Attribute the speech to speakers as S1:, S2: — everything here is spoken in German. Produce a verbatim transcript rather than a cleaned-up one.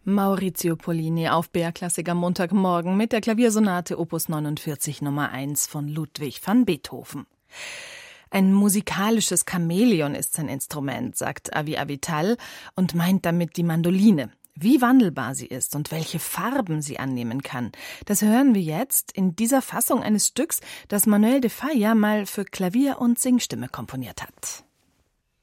S1: Maurizio Pollini auf B R-Klassik am Montagmorgen mit der Klaviersonate Opus neunundvierzig Nummer eins von Ludwig van Beethoven. Ein musikalisches Chamäleon ist sein Instrument, sagt Avi Avital und meint damit die Mandoline. Wie wandelbar sie ist und welche Farben sie annehmen kann, das hören wir jetzt in dieser Fassung eines Stücks, das Manuel de Falla mal für Klavier und Singstimme komponiert hat.